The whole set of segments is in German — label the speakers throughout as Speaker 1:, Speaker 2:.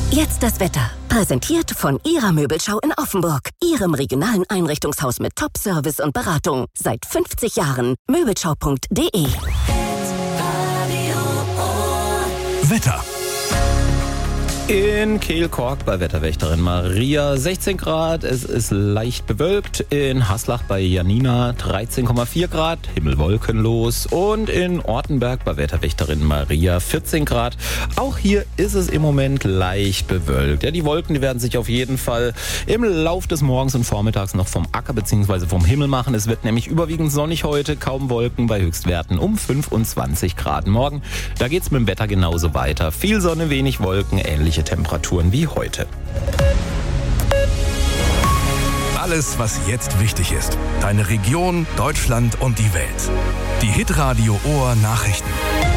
Speaker 1: Jetzt das Wetter. Präsentiert von Ihrer Möbelschau in Offenburg. Ihrem regionalen Einrichtungshaus mit Top-Service und Beratung. Seit 50 Jahren. Möbelschau.de.
Speaker 2: Wetter.
Speaker 3: In Kehlkork bei Wetterwächterin Maria 16 Grad, es ist leicht bewölkt. In Haslach bei Janina 13,4 Grad, himmelwolkenlos. Und in Ortenberg bei Wetterwächterin Maria 14 Grad. Auch hier ist es im Moment leicht bewölkt. Ja, die Wolken, die werden sich auf jeden Fall im Lauf des Morgens und Vormittags noch vom Acker bzw. vom Himmel machen. Es wird nämlich überwiegend sonnig heute, kaum Wolken bei Höchstwerten um 25 Grad. Morgen, da geht's mit dem Wetter genauso weiter. Viel Sonne, wenig Wolken, ähnlich Temperaturen wie heute.
Speaker 2: Alles, was jetzt wichtig ist. Deine Region, Deutschland und die Welt. Die Hitradio Ohr Nachrichten.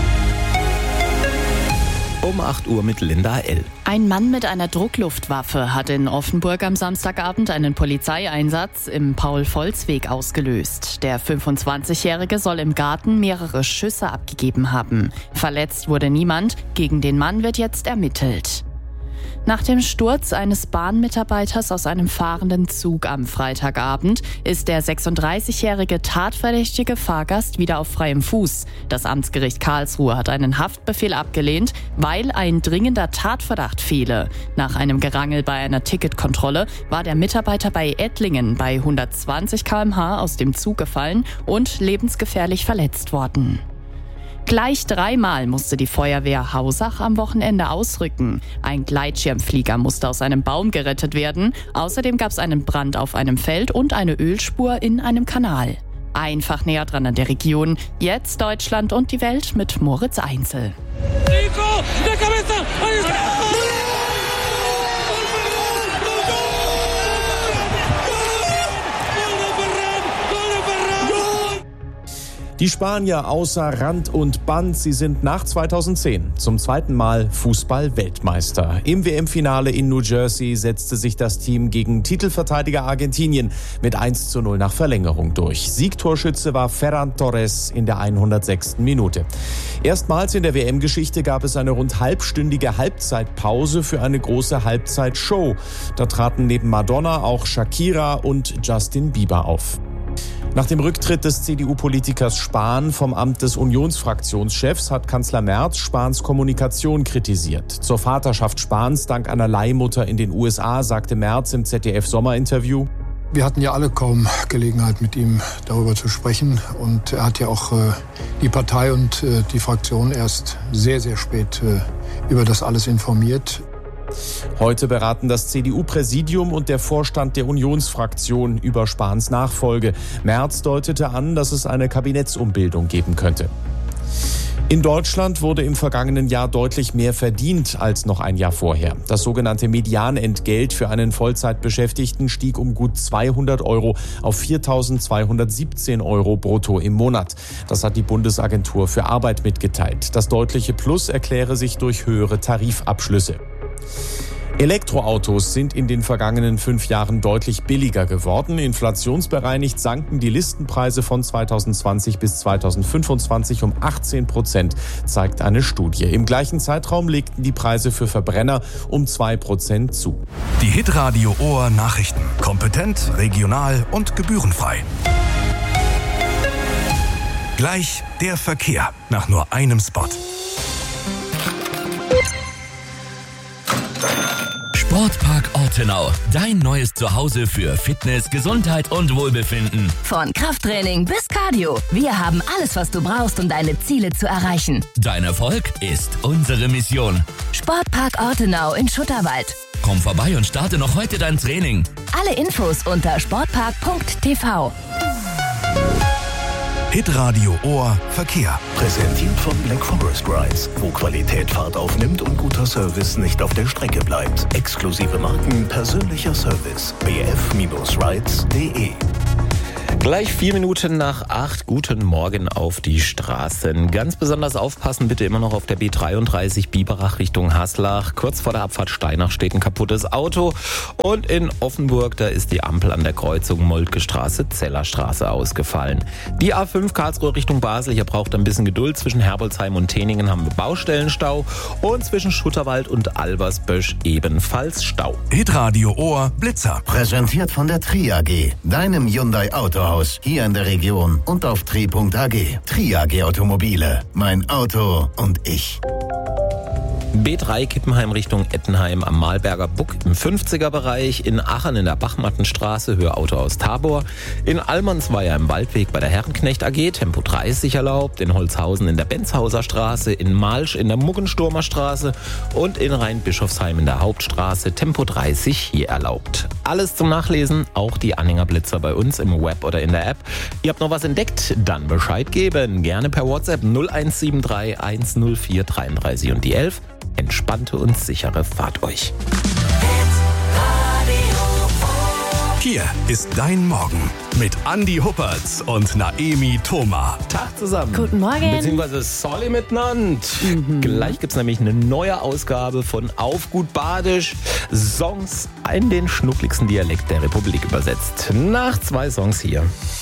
Speaker 3: Um 8 Uhr mit Linda L.
Speaker 4: Ein Mann mit einer Druckluftwaffe hat in Offenburg am Samstagabend einen Polizeieinsatz im Paul-Volz-Weg ausgelöst. Der 25-Jährige soll im Garten mehrere Schüsse abgegeben haben. Verletzt wurde niemand. Gegen den Mann wird jetzt ermittelt. Nach dem Sturz eines Bahnmitarbeiters aus einem fahrenden Zug am Freitagabend ist der 36-jährige tatverdächtige Fahrgast wieder auf freiem Fuß. Das Amtsgericht Karlsruhe hat einen Haftbefehl abgelehnt, weil ein dringender Tatverdacht fehle. Nach einem Gerangel bei einer Ticketkontrolle war der Mitarbeiter bei Ettlingen bei 120 km/h aus dem Zug gefallen und lebensgefährlich verletzt worden. Gleich 3-mal musste die Feuerwehr Hausach am Wochenende ausrücken. Ein Gleitschirmflieger musste aus einem Baum gerettet werden. Außerdem gab es einen Brand auf einem Feld und eine Ölspur in einem Kanal. Einfach näher dran an der Region. Jetzt Deutschland und die Welt mit Moritz Einzel.
Speaker 5: Nico, der Cabeza!
Speaker 6: Die Spanier außer Rand und Band, sie sind nach 2010 zum zweiten Mal Fußball-Weltmeister. Im WM-Finale in New Jersey setzte sich das Team gegen Titelverteidiger Argentinien mit 1:0 nach Verlängerung durch. Siegtorschütze war Ferran Torres in der 106. Minute. Erstmals in der WM-Geschichte gab es eine rund halbstündige Halbzeitpause für eine große Halbzeitshow. Da traten neben Madonna auch Shakira und Justin Bieber auf. Nach dem Rücktritt des CDU-Politikers Spahn vom Amt des Unionsfraktionschefs hat Kanzler Merz Spahns Kommunikation kritisiert. Zur Vaterschaft Spahns dank einer Leihmutter in den USA sagte Merz im ZDF-Sommerinterview:
Speaker 7: Wir hatten ja alle kaum Gelegenheit, mit ihm darüber zu sprechen. Und er hat ja auch die Partei und die Fraktion erst sehr, sehr spät über das alles informiert.
Speaker 6: Heute beraten das CDU-Präsidium und der Vorstand der Unionsfraktion über Spahns Nachfolge. Merz deutete an, dass es eine Kabinettsumbildung geben könnte. In Deutschland wurde im vergangenen Jahr deutlich mehr verdient als noch ein Jahr vorher. Das sogenannte Medianentgelt für einen Vollzeitbeschäftigten stieg um gut 200 € auf 4.217 € brutto im Monat. Das hat die Bundesagentur für Arbeit mitgeteilt. Das deutliche Plus erkläre sich durch höhere Tarifabschlüsse. Elektroautos sind in den vergangenen 5 Jahren deutlich billiger geworden. Inflationsbereinigt sanken die Listenpreise von 2020 bis 2025 um 18%, zeigt eine Studie. Im gleichen Zeitraum legten die Preise für Verbrenner um 2% zu.
Speaker 2: Die Hitradio Ohr Nachrichten. Kompetent, regional und gebührenfrei. Gleich der Verkehr nach nur einem Spot.
Speaker 8: Sportpark Ortenau, dein neues Zuhause für Fitness, Gesundheit und Wohlbefinden.
Speaker 1: Von Krafttraining bis Cardio. Wir haben alles, was du brauchst, um deine Ziele zu erreichen.
Speaker 8: Dein Erfolg ist unsere Mission.
Speaker 1: Sportpark Ortenau in Schutterwald.
Speaker 8: Komm vorbei und starte noch heute dein Training.
Speaker 1: Alle Infos unter sportpark.tv.
Speaker 2: Hitradio Ohr Verkehr.
Speaker 9: Präsentiert von Black Forest Rides, wo Qualität Fahrt aufnimmt und guter Service nicht auf der Strecke bleibt. Exklusive Marken, persönlicher Service. bf-rides.de.
Speaker 3: Gleich 4 Minuten nach 8. Guten Morgen auf die Straßen. Ganz besonders aufpassen bitte immer noch auf der B33 Biberach Richtung Haslach. Kurz vor der Abfahrt Steinach steht ein kaputtes Auto. Und in Offenburg, da ist die Ampel an der Kreuzung Moltke Straße, Zellerstraße ausgefallen. Die A5 Karlsruhe Richtung Basel, hier braucht ein bisschen Geduld. Zwischen Herbolzheim und Teningen haben wir Baustellenstau. Und zwischen Schutterwald und Albersbösch ebenfalls Stau.
Speaker 2: Hitradio Ohr Blitzer.
Speaker 9: Präsentiert von der Tri AG, deinem Hyundai Autohaus hier in der Region und auf tri.ag. Tri AG Automobile, mein Auto und ich.
Speaker 3: B3 Kippenheim Richtung Ettenheim am Malberger Buck im 50er-Bereich, in Aachen in der Bachmattenstraße, Höhe Autohaus Tabor, in Almonsweier im Waldweg bei der Herrenknecht AG, Tempo 30 erlaubt, in Holzhausen in der Benzhauser Straße, in Malsch in der Muggensturmer Straße und in Rheinbischofsheim in der Hauptstraße, Tempo 30 hier erlaubt. Alles zum Nachlesen, auch die Anhängerblitzer bei uns im Web oder in der App. Ihr habt noch was entdeckt? Dann Bescheid geben. Gerne per WhatsApp 0173 104 33 und die 11. Entspannte und sichere Fahrt euch.
Speaker 2: Hier ist dein Morgen mit Andi Huppertz und Naemi Thoma.
Speaker 3: Tag zusammen.
Speaker 10: Guten Morgen.
Speaker 3: Beziehungsweise Solly miteinander. Gleich gibt's nämlich eine neue Ausgabe von Auf gut Badisch. Songs in den schnuckligsten Dialekt der Republik übersetzt. Nach 2 Songs hier.